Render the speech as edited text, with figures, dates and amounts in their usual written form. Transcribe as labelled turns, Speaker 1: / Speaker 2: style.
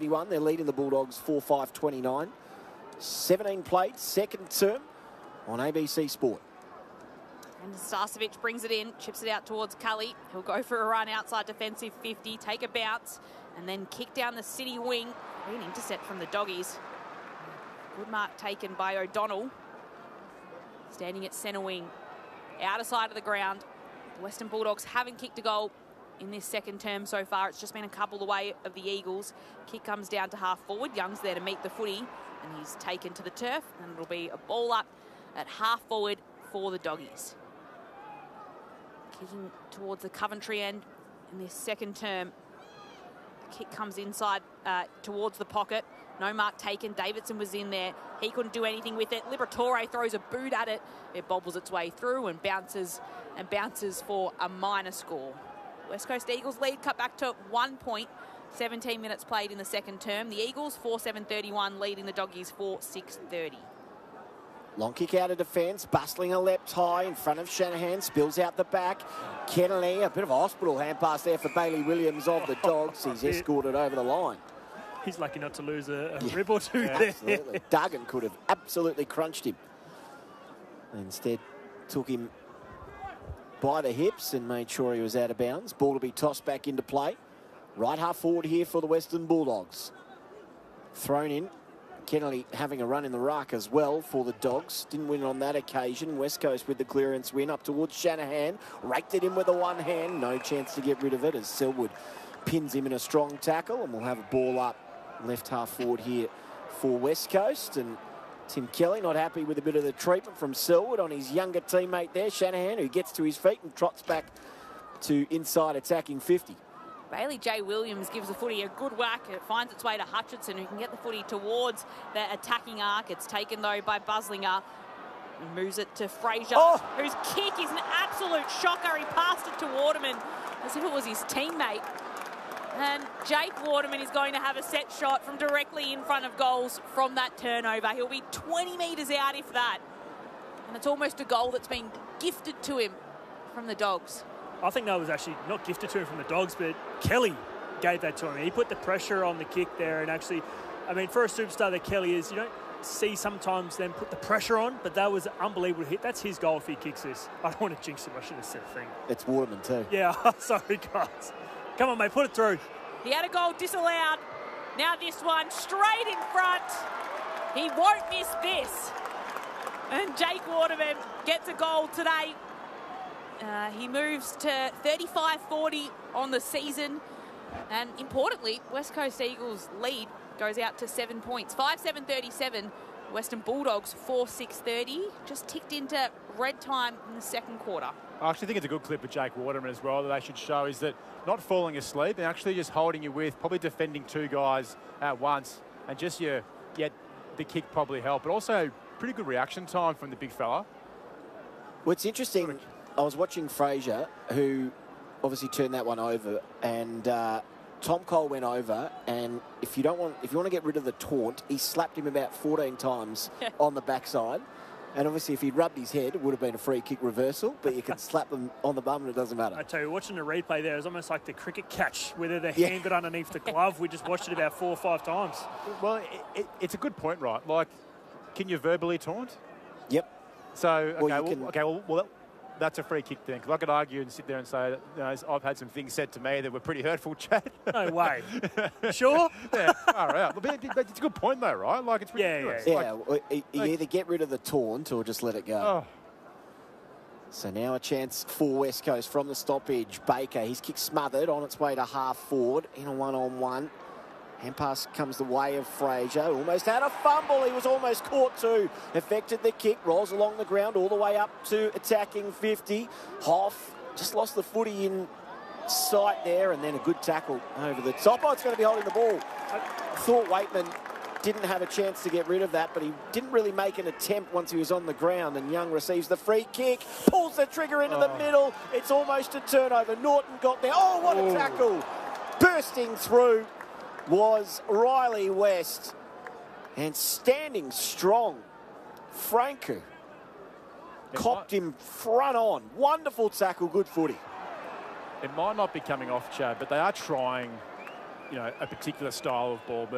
Speaker 1: 7:31. They're leading the Bulldogs 4-5-29. 17 played, second term on ABC Sport.
Speaker 2: And Starcevic brings it in, chips it out towards Cully. He'll go for a run outside defensive 50, take a bounce, and then kick down the City wing. An intercept from the Doggies. Good mark taken by O'Donnell. Standing at centre wing, outer side of the ground. The Western Bulldogs haven't kicked a goal in this second term so far. It's just been a couple away of the Eagles. Kick comes down to half forward. Young's there to meet the footy, and he's taken to the turf, and it'll be a ball up at half forward for the Doggies. Kicking towards the Coventry end in this second term. The kick comes inside towards the pocket. No mark taken. Davidson was in there. He couldn't do anything with it. Liberatore throws a boot at it. It bobbles its way through and bounces for a minor score. West Coast Eagles lead cut back to 1 point. 17 minutes played in the second term. The Eagles 4-7-31 leading the Doggies 4-6-30.
Speaker 1: Long kick out of defence, bustling a left high in front of Shanahan, spills out the back. Kennelly, a bit of a hospital hand pass there for Bailey Williams of the Dogs. He's escorted over the line.
Speaker 3: He's lucky not to lose a rib or two there.
Speaker 1: Absolutely. Duggan could have absolutely crunched him. Instead, took him by the hips and made sure he was out of bounds. Ball to be tossed back into play. Right half forward here for the Western Bulldogs. Thrown in. Kennelly having a run in the ruck as well for the Dogs. Didn't win on that occasion. West Coast with the clearance win up towards Shanahan. Raked it in with the one hand. No chance to get rid of it as Selwood pins him in a strong tackle, and we'll have a ball up left half forward here for West Coast. And Tim Kelly not happy with a bit of the treatment from Selwood on his younger teammate there, Shanahan, who gets to his feet and trots back to inside attacking 50.
Speaker 2: Bailey J. Williams gives the footy a good whack. It finds its way to Hutchinson, who can get the footy towards the attacking arc. It's taken, though, by Buslinger. And moves it to Fraser, whose kick is an absolute shocker. He passed it to Waterman as if it was his teammate. And Jake Waterman is going to have a set shot from directly in front of goals from that turnover. He'll be 20 metres out if that. And it's almost a goal that's been gifted to him from the Dogs.
Speaker 3: I think that was actually not gifted to him from the Dogs, but Kelly gave that to him. He put the pressure on the kick there, and actually, I mean, for a superstar that Kelly is, you don't see sometimes them put the pressure on, but that was an unbelievable hit. That's his goal if he kicks this. I don't want to jinx him. I should have said a thing.
Speaker 1: It's Waterman too.
Speaker 3: Yeah, sorry, guys. Come on, mate, put it through.
Speaker 2: He had a goal disallowed. Now this one straight in front. He won't miss this. And Jake Waterman gets a goal today. He moves to 35-40 on the season. And importantly, West Coast Eagles lead goes out to 7 points. 5-7-37. Western Bulldogs 4-6-30. Just ticked into red time in the second quarter.
Speaker 4: I actually think it's a good clip of Jake Waterman as well that they should show, is that not falling asleep and actually just holding you with, probably defending two guys at once, and just get the kick probably help. But also pretty good reaction time from the big fella.
Speaker 1: What's interesting, I was watching Fraser, who obviously turned that one over, and Tom Cole went over, and if you want to get rid of the taunt, he slapped him about 14 times on the backside. And obviously, if he'd rubbed his head, it would have been a free kick reversal, but you can slap them on the bum and it doesn't matter.
Speaker 3: I tell you, watching the replay there is almost like the cricket catch, whether the hand got underneath the glove. We just watched it about 4 or 5 times.
Speaker 4: Well, it's a good point, right? Like, can you verbally taunt?
Speaker 1: Yep.
Speaker 4: So, well, that's a free kick then. Because I could argue and sit there and say, I've had some things said to me that were pretty hurtful, Chad.
Speaker 3: No way. Sure?
Speaker 4: Yeah, far out. But it's a good point, though, right? Like, it's ridiculous.
Speaker 1: You either get rid of the taunt or just let it go.
Speaker 4: Oh.
Speaker 1: So now a chance for West Coast from the stoppage. Baker, his kick smothered on its way to half forward in a one-on-one. Hand pass comes the way of Fraser. Almost had a fumble. He was almost caught too. Affected the kick. Rolls along the ground all the way up to attacking 50. Hoff just lost the footy in sight there, and then a good tackle over the top. Oh, it's going to be holding the ball. I thought Waitman didn't have a chance to get rid of that, but he didn't really make an attempt once he was on the ground, and Young receives the free kick, pulls the trigger into the middle. It's almost a turnover. Norton got there. Oh, what a tackle. Bursting through was Riley West, and standing strong, Franco copped him front on. Wonderful tackle, good footy.
Speaker 4: It might not be coming off, Chad, but they are trying, a particular style of ball.